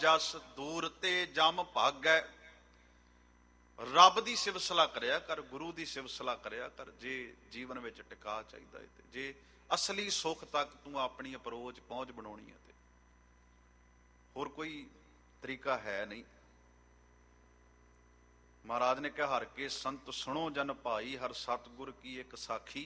ਜਸ ਦੂਰ ਤੇ ਜਮ ਭਾਗੈ। ਰੱਬ ਦੀ ਸਿਵਸਲਾ ਕਰਿਆ ਕਰ, ਗੁਰੂ ਦੀ ਸਿਵਸਲਾ ਕਰਿਆ ਕਰ, ਜੇ ਜੀਵਨ ਵਿੱਚ ਟਿਕਾ ਚਾਹੀਦਾ ਹੈ ਤੇ ਜੇ ਅਸਲੀ ਸੁੱਖ ਤੱਕ ਤੂੰ ਆਪਣੀ ਅਪਰੋਚ ਪਹੁੰਚ ਬਣਾਉਣੀ ਹੈ ਤੇ ਹੋਰ ਕੋਈ ਤਰੀਕਾ ਹੈ ਨਹੀਂ। ਮਹਾਰਾਜ ਨੇ ਕਿਹਾ ਹਰ ਕੇ ਸੰਤ ਸੁਣੋ ਜਨ ਭਾਈ, ਹਰ ਸਤਿਗੁਰ ਕੀ ਇੱਕ ਸਾਖੀ।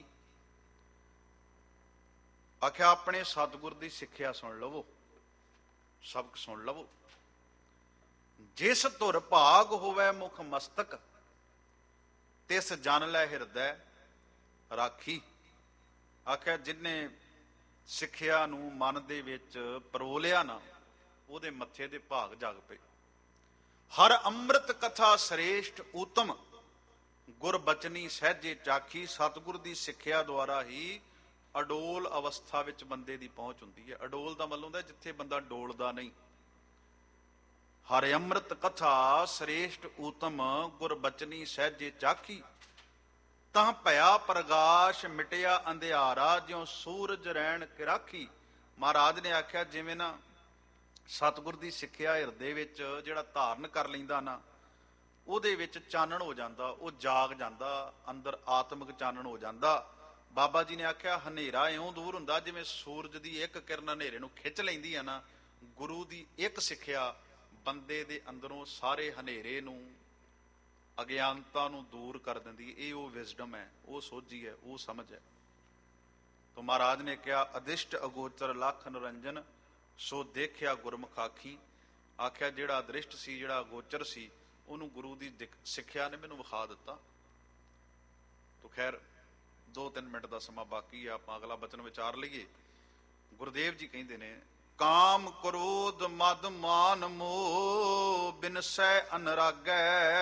ਆਖਿਆ ਆਪਣੇ ਸਤਿਗੁਰ ਦੀ ਸਿੱਖਿਆ ਸੁਣ ਲਵੋ, ਸਬਕ ਸੁਣ ਲਵੋ। ਜਿਸ ਧੁਰ ਭਾਗ ਹੋਵੇ ਮੁਖ ਮਸਤਕ, ਤਿਸ ਜਨ ਲੈ ਹਿਰਦੈ ਰਾਖੀ। ਆਖਿਆ ਜਿਨੇ ਸਿੱਖਿਆ ਨੂੰ ਮਨ ਦੇ ਵਿੱਚ ਪਰੋ ਲਿਆ ਨਾ, ਉਹਦੇ ਮੱਥੇ ਦੇ ਭਾਗ ਜਾਗ ਪਏ। ਹਰ ਅੰਮ੍ਰਿਤ ਕਥਾ ਸ੍ਰੇਸ਼ਟ ਊਤਮ, ਗੁਰ ਬਚਨੀ ਸਹਿਜੇ ਚਾਖੀ। ਸਤਿਗੁਰ ਦੀ ਸਿੱਖਿਆ ਦੁਆਰਾ ਹੀ ਅਡੋਲ ਅਵਸਥਾ ਵਿੱਚ ਬੰਦੇ ਦੀ ਪਹੁੰਚ ਹੁੰਦੀ ਹੈ। ਅਡੋਲ ਦਾ ਮਤਲਬ ਹੁੰਦਾ ਜਿੱਥੇ ਬੰਦਾ ਡੋਲਦਾ ਨਹੀਂ। ਹਰ ਅੰਮ੍ਰਿਤ ਕਥਾ ਸ੍ਰੇਸ਼ਟ ਊਤਮ, ਗੁਰ ਬਚਨੀ ਸਹਿਜੇ ਚਾਖੀ। ਤਾਂ ਭਇਆ ਪ੍ਰਗਾਸ਼ ਮਿਟਿਆ ਅੰਧਿਆਰਾ, ਜਿਉ ਸੂਰਜ ਰਹਿਣ ਕਿਰਾਖੀ। ਮਹਾਰਾਜ ਨੇ ਆਖਿਆ ਜਿਵੇਂ ਨਾ ਸਤਿਗੁਰ ਦੀ ਸਿੱਖਿਆ ਹਿਰਦੇ ਵਿੱਚ ਜਿਹੜਾ ਧਾਰਨ ਕਰ ਲੈਂਦਾ ਨਾ, ਉਹਦੇ ਵਿੱਚ ਚਾਨਣ ਹੋ ਜਾਂਦਾ, ਉਹ ਜਾਗ ਜਾਂਦਾ, ਅੰਦਰ ਆਤਮਿਕ ਚਾਨਣ ਹੋ ਜਾਂਦਾ। ਬਾਬਾ ਜੀ ਨੇ ਆਖਿਆ ਹਨੇਰਾ ਇਉਂ ਦੂਰ ਹੁੰਦਾ ਜਿਵੇਂ ਸੂਰਜ ਦੀ ਇੱਕ ਕਿਰਨ ਹਨੇਰੇ ਨੂੰ ਖਿੱਚ ਲੈਂਦੀ ਆ ਨਾ। ਗੁਰੂ ਦੀ ਇੱਕ ਸਿੱਖਿਆ ਬੰਦੇ ਦੇ ਅੰਦਰੋਂ ਸਾਰੇ ਹਨੇਰੇ ਨੂੰ, ਅਗਿਆਨਤਾ ਨੂੰ ਦੂਰ ਕਰ ਦਿੰਦੀ। ਇਹ ਉਹ ਵਿਜ਼ਡਮ ਹੈ, ਉਹ ਸੋਝੀ ਹੈ, ਉਹ ਸਮਝ ਹੈ। ਤਾਂ ਮਹਾਰਾਜ ਨੇ ਕਿਹਾ ਅਦਿਸ਼ਟ ਅਗੋਚਰ ਲੱਖ ਨਿਰੰਜਨ, ਸੋ ਦੇਖਿਆ ਗੁਰਮੁਖ ਆਖੀ। ਆਖਿਆ ਜਿਹੜਾ ਅਦ੍ਰਿਸ਼ਟ ਸੀ, ਜਿਹੜਾ ਅਗੋਚਰ ਸੀ, ਉਹਨੂੰ ਗੁਰੂ ਦੀ ਸਿੱਖਿਆ ਨੇ ਮੈਨੂੰ ਵਿਖਾ ਦਿੱਤਾ। ਤੋ ਖੈਰ 2-3 ਮਿੰਟ ਦਾ ਸਮਾਂ ਬਾਕੀ ਹੈ, ਆਪਾਂ ਅਗਲਾ ਬਚਨ ਵਿਚਾਰ ਲਈਏ। ਗੁਰਦੇਵ ਜੀ ਕਹਿੰਦੇ ਨੇ ਕਾਮ ਕ੍ਰੋਧ ਮਦ ਮਾਨ ਮੋਹ, ਬਿਨਸੈ ਅਨਰਾਗੈ।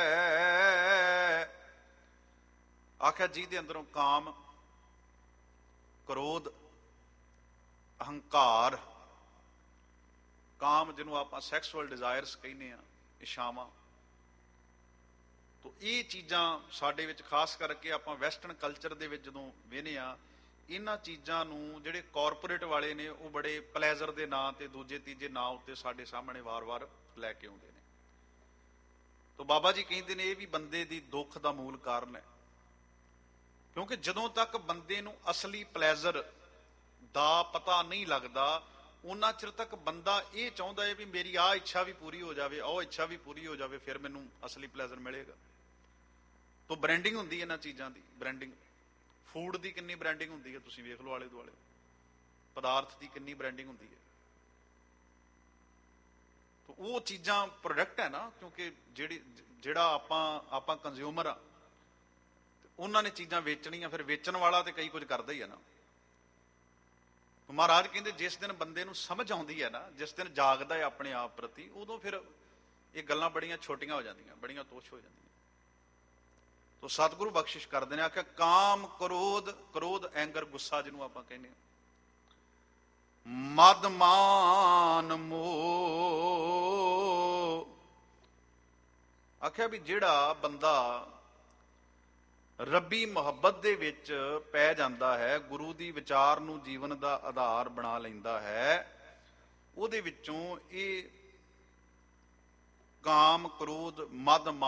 ਆਖਿਆ ਜਿਹਦੇ ਅੰਦਰੋਂ ਕਾਮ, ਕ੍ਰੋਧ, ਅਹੰਕਾਰ, ਕਾਮ ਜਿਹਨੂੰ ਆਪਾਂ ਸੈਕਸੁਅਲ ਡਿਜ਼ਾਇਰਸ ਕਹਿੰਦੇ ਆ, ਇਛਾਵਾਂ, ਤੋ ਇਹ ਚੀਜ਼ਾਂ ਸਾਡੇ ਵਿੱਚ ਖਾਸ ਕਰਕੇ ਆਪਾਂ ਵੈਸਟਰਨ ਕਲਚਰ ਦੇ ਵਿੱਚ ਜਦੋਂ ਵੇਖਦੇ ਆ, ਇਹਨਾਂ ਚੀਜ਼ਾਂ ਨੂੰ ਜਿਹੜੇ ਕਾਰਪੋਰੇਟ ਵਾਲੇ ਨੇ ਉਹ ਬੜੇ ਪਲੇਜ਼ਰ ਦੇ ਨਾਂ ਤੇ ਦੂਜੇ ਤੀਜੇ ਨਾਂ ਉੱਤੇ ਸਾਡੇ ਸਾਹਮਣੇ ਵਾਰ-ਵਾਰ ਲੈ ਕੇ ਆਉਂਦੇ ਨੇ। ਤੋ ਬਾਬਾ ਜੀ ਕਹਿੰਦੇ ਨੇ ਇਹ ਵੀ ਬੰਦੇ ਦੀ ਦੁੱਖ ਦਾ ਮੂਲ ਕਾਰਨ ਹੈ। ਕਿਉਂਕਿ ਜਦੋਂ ਤੱਕ ਬੰਦੇ ਨੂੰ ਅਸਲੀ ਪਲੇਜ਼ਰ ਦਾ ਪਤਾ ਨਹੀਂ ਲੱਗਦਾ, ਉਹਨਾਂ ਚਿਰ ਤੱਕ ਬੰਦਾ ਇਹ ਚਾਹੁੰਦਾ ਹੈ ਵੀ ਮੇਰੀ ਆਹ ਇੱਛਾ ਵੀ ਪੂਰੀ ਹੋ ਜਾਵੇ, ਉਹ ਇੱਛਾ ਵੀ ਪੂਰੀ ਹੋ ਜਾਵੇ, ਫਿਰ ਮੈਨੂੰ ਅਸਲੀ ਪਲੇਜ਼ਰ ਮਿਲੇਗਾ। ਤੋ ਬ੍ਰਾਂਡਿੰਗ ਹੁੰਦੀ ਇਹਨਾਂ ਚੀਜ਼ਾਂ ਦੀ। ਬ੍ਰਾਂਡਿੰਗ ਫੂਡ ਦੀ ਕਿੰਨੀ ਬ੍ਰਾਂਡਿੰਗ ਹੁੰਦੀ ਹੈ, ਤੁਸੀਂ ਵੇਖ ਲਓ ਆਲੇ ਦੁਆਲੇ। ਪਦਾਰਥ ਦੀ ਕਿੰਨੀ ਬ੍ਰਾਂਡਿੰਗ ਹੁੰਦੀ ਹੈ। ਤੋ ਉਹ ਚੀਜ਼ਾਂ ਪ੍ਰੋਡਕਟ ਹੈ ਨਾ, ਕਿਉਂਕਿ ਜਿਹੜਾ ਆਪਾਂ ਕੰਜ਼ਿਊਮਰ ਆ, ਉਹਨਾਂ ਨੇ ਚੀਜ਼ਾਂ ਵੇਚਣੀਆਂ, ਫਿਰ ਵੇਚਣ ਵਾਲਾ ਤੇ ਕਈ ਕੁਝ ਕਰਦਾ ਹੀ ਹੈ ਨਾ। ਮਹਾਰਾਜ ਕਹਿੰਦੇ ਜਿਸ ਦਿਨ ਬੰਦੇ ਨੂੰ ਸਮਝ ਆਉਂਦੀ ਹੈ ਨਾ, ਜਿਸ ਦਿਨ ਜਾਗਦਾ ਹੈ ਆਪਣੇ ਆਪ ਪ੍ਰਤੀ, ਉਦੋਂ ਫਿਰ ਇਹ ਗੱਲਾਂ ਬੜੀਆਂ ਛੋਟੀਆਂ ਹੋ ਜਾਂਦੀਆਂ, ਬੜੀਆਂ ਤੋਸ਼ ਹੋ ਜਾਂਦੀਆਂ। ਤੋ ਸਤਿਗੁਰੂ ਬਖਸ਼ਿਸ਼ ਕਰਦੇ ਨੇ। ਆਖਿਆ ਕਾਮ ਕ੍ਰੋਧ, ਕ੍ਰੋਧ ਐਂਗਰ, ਗੁੱਸਾ ਜਿਹਨੂੰ ਆਪਾਂ ਕਹਿੰਦੇ ਹਾਂ, ਮਦ ਮਾਨ ਮੋਹ। ਆਖਿਆ ਵੀ ਜਿਹੜਾ ਬੰਦਾ ਰੱਬੀ ਮੁਹੱਬਤ ਦੇ ਵਿੱਚ ਪੈ ਜਾਂਦਾ ਹੈ, ਗੁਰੂ ਦੀ ਵਿਚਾਰ ਨੂੰ ਜੀਵਨ ਦਾ ਆਧਾਰ ਬਣਾ ਲੈਂਦਾ ਹੈ, ਉਹਦੇ ਵਿੱਚੋਂ ਇਹ ਕਾਮ, ਕ੍ਰੋਧ, ਮਦ